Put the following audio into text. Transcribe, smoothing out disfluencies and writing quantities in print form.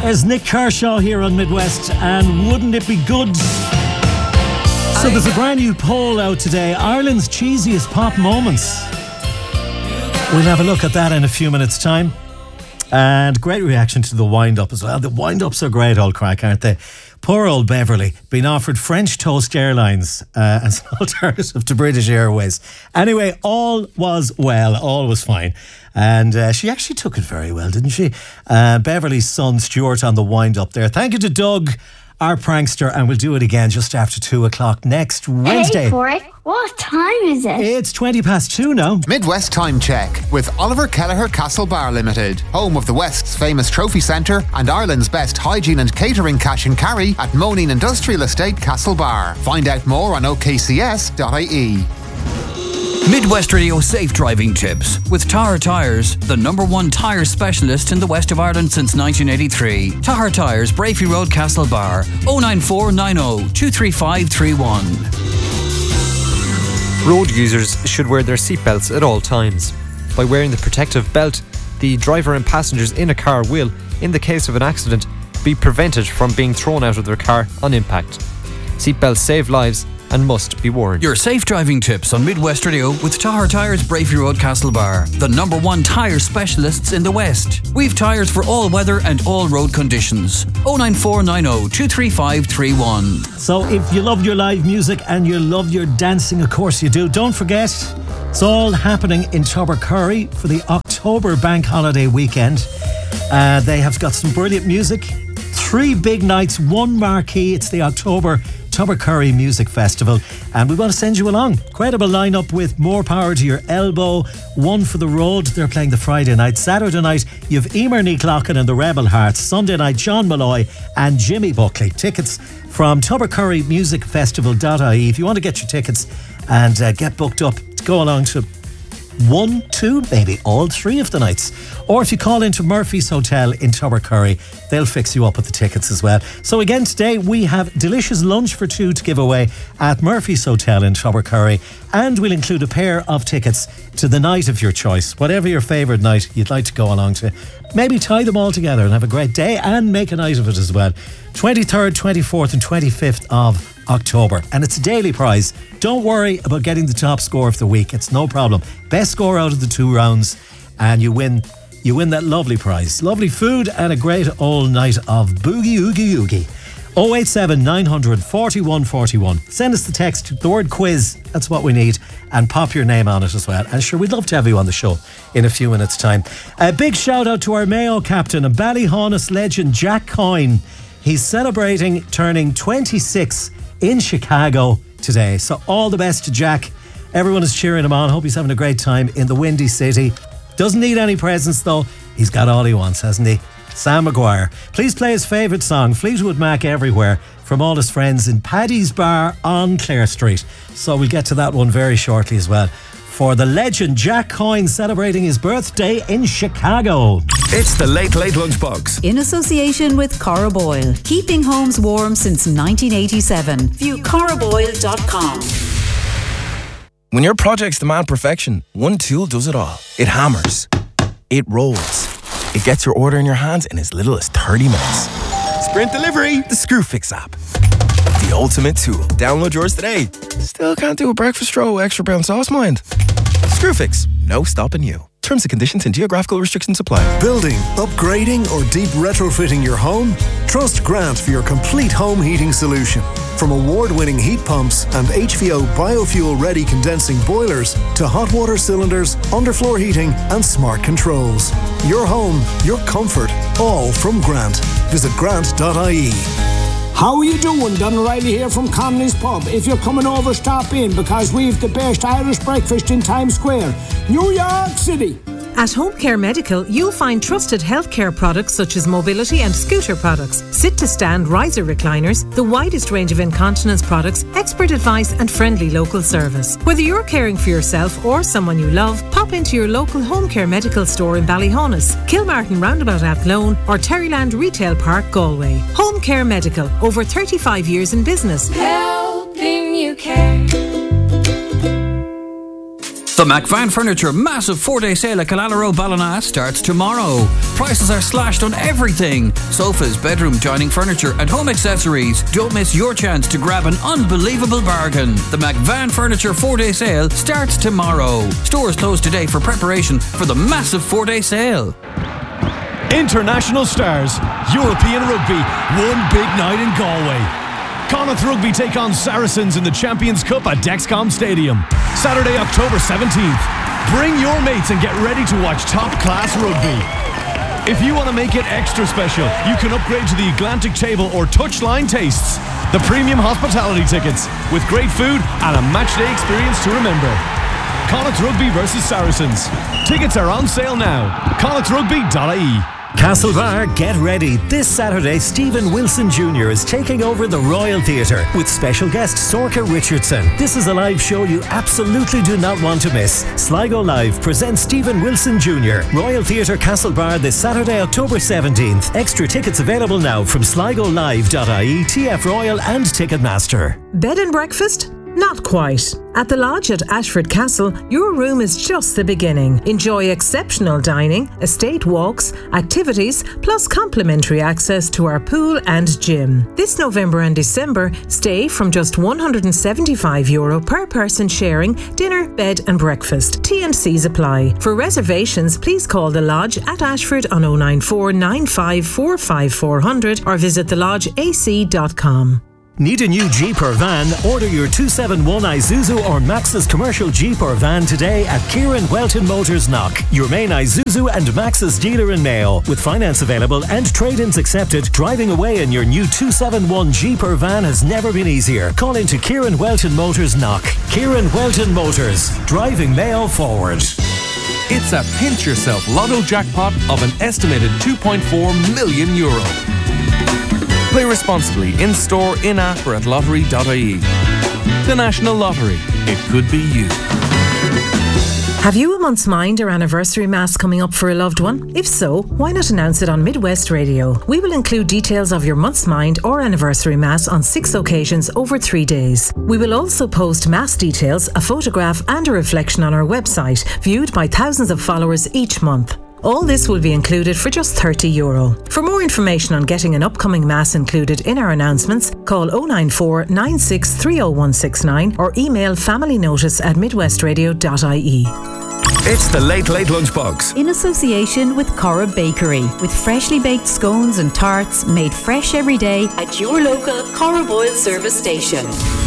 There's Nick Kershaw here on Midwest, and wouldn't it be good? So there's a brand new poll out today, Ireland's cheesiest pop moments. We'll have a look at that in a few minutes' time. And great reaction to the wind-up as well. The wind-ups are great, old crack, aren't they? Poor old Beverly being offered French Toast Airlines as an alternative to British Airways. Anyway, all was well, all was fine. And she actually took it very well, didn't she? Beverly's son Stuart on the wind-up there. Thank you to Doug, our prankster, and we'll do it again just after 2 o'clock next Wednesday. Hey, Corey, what time is it? It's 2:20 now. Midwest Time Check with Oliver Kelleher Castlebar Limited, home of the West's famous trophy centre and Ireland's best hygiene and catering cash and carry at Moneen Industrial Estate, Castlebar. Find out more on okcs.ie. Midwest Radio Safe Driving Tips with Tahar Tyres, the #1 tyre specialist in the west of Ireland since 1983. Tahar Tyres, Brafey Road, Castlebar, 09490 23531. Road users should wear their seatbelts at all times. By wearing the protective belt, the driver and passengers in a car will, in the case of an accident, be prevented from being thrown out of their car on impact. Seatbelts save lives and must be worn. Your safe driving tips on Midwest Radio with Tahar Tyres, Brafey Road, Castlebar, the #1 tyre specialists in the West. We've tyres for all weather and all road conditions. 09490 23531. So if you love your live music and you love your dancing, of course you do, don't forget, it's all happening in Tubbercurry for the October bank holiday weekend. They have got some brilliant music. 3 big nights, 1 marquee. It's the October Tubbercurry Music Festival, and we want to send you along. Incredible lineup with More Power to Your Elbow, One for the Road. They're playing the Friday night. Saturday night, you've Emer Nicolachan and the Rebel Hearts. Sunday night, John Malloy and Jimmy Buckley. Tickets from tubbercurrymusicfestival.ie. If you want to get your tickets and get booked up to go along to 1, 2, maybe all 3 of the nights. Or if you call into Murphy's Hotel in Tubbercurry, they'll fix you up with the tickets as well. So again, today we have delicious lunch for 2 to give away at Murphy's Hotel in Tubbercurry, and we'll include a pair of tickets to the night of your choice. Whatever your favourite night you'd like to go along to, maybe tie them all together and have a great day and make a night of it as well. 23rd, 24th and 25th of October, and it's a daily prize. Don't worry about getting the top score of the week, it's no problem. Best score out of the 2 rounds and you win that lovely prize. Lovely food and a great old night of boogie oogie oogie. 087 900 4141. Send us the text, the word quiz, that's what we need, and pop your name on it as well. And sure, we'd love to have you on the show in a few minutes time. A big shout out to our Mayo captain and Ballyhaunis legend Jack Coyne. He's celebrating turning 26 in Chicago today. So all the best to Jack. Everyone is cheering him on. Hope he's having a great time in the Windy City. Doesn't need any presents though. He's got all he wants, hasn't he? Sam Maguire. Please play his favourite song, Fleetwood Mac Everywhere, from all his friends in Paddy's Bar on Clare Street. So we'll get to that one very shortly as well. For the legend Jack Coyne celebrating his birthday in Chicago. It's the Late Late Lunchbox. In association with Cora Boyle. Keeping homes warm since 1987. View coraboyle.com. When your projects demand perfection, one tool does it all. It hammers. It rolls. It gets your order in your hands in as little as 30 minutes. Sprint Delivery, the Screwfix app. The ultimate tool. Download yours today. Still can't do a breakfast row, extra brown sauce, mind? Screwfix, no stopping you. Terms and conditions and geographical restrictions apply. Building, upgrading or deep retrofitting your home? Trust Grant for your complete home heating solution. From award-winning heat pumps and HVO biofuel-ready condensing boilers to hot water cylinders, underfloor heating and smart controls. Your home, your comfort, all from Grant. Visit grant.ie. How are you doing? Don O'Reilly here from Connolly's Pub. If you're coming over, stop in because we've the best Irish breakfast in Times Square, New York City. At Home Care Medical, you'll find trusted healthcare products such as mobility and scooter products, sit-to-stand riser recliners, the widest range of incontinence products, expert advice and friendly local service. Whether you're caring for yourself or someone you love, pop into your local Home Care Medical store in Ballyhaunis, Kilmartin Roundabout Athlone or Terryland Retail Park, Galway. Home Care Medical, over 35 years in business. Helping you care. The McVan Furniture massive 4-day sale at Killala Ballina starts tomorrow. Prices are slashed on everything. Sofas, bedroom, dining furniture and home accessories. Don't miss your chance to grab an unbelievable bargain. The McVan Furniture 4-day sale starts tomorrow. Stores closed today for preparation for the massive 4-day sale. International stars, European rugby, one big night in Galway. Connacht Rugby take on Saracens in the Champions Cup at Dexcom Stadium. Saturday, October 17th. Bring your mates and get ready to watch top-class rugby. If you want to make it extra special, you can upgrade to the Atlantic Table or Touchline Tastes, the premium hospitality tickets, with great food and a matchday experience to remember. Connacht Rugby versus Saracens. Tickets are on sale now. connachtrugby.ie. Castlebar, get ready. This Saturday, Stephen Wilson Jr. is taking over the Royal Theatre with special guest Sorcha Richardson. This is a live show you absolutely do not want to miss. Sligo Live presents Stephen Wilson Jr. Royal Theatre Castlebar this Saturday, October 17th. Extra tickets available now from sligolive.ie, TF Royal and Ticketmaster. Bed and breakfast? Not quite. At the Lodge at Ashford Castle, your room is just the beginning. Enjoy exceptional dining, estate walks, activities, plus complimentary access to our pool and gym. This November and December, stay from just €175 per person sharing dinner, bed and breakfast. T&Cs apply. For reservations, please call the Lodge at Ashford on 094 9545 400 or visit thelodgeac.com. Need a new Jeep or van? Order your 271 Isuzu or Maxus commercial Jeep or van today at Kieran Welton Motors Knock, your main Isuzu and Maxus dealer in Mayo. With finance available and trade-ins accepted, driving away in your new 271 Jeep or van has never been easier. Call into Kieran Welton Motors Knock. Kieran Welton Motors, driving Mayo forward. It's a pinch yourself lotto jackpot of an estimated €2.4 million. Play responsibly in store, in-app or at lottery.ie. The National Lottery. It could be you. Have you a month's mind or anniversary mass coming up for a loved one? If so, why not announce it on Midwest Radio? We will include details of your month's mind or anniversary mass on 6 occasions over 3 days. We will also post mass details, a photograph and a reflection on our website, viewed by thousands of followers each month. All this will be included for just €30. For more information on getting an upcoming mass included in our announcements, call 094 96 30169 or email familynotice@midwestradio.ie. It's the Late Late Lunchbox. In association with Corrib Bakery, with freshly baked scones and tarts made fresh every day at your local Corrib Oil service station.